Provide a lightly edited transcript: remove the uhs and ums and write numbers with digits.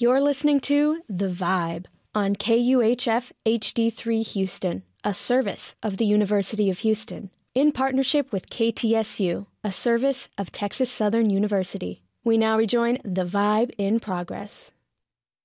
You're listening to The Vibe on KUHF HD3 Houston, a service of the University of Houston, in partnership with KTSU, a service of Texas Southern University. We now rejoin The Vibe in progress.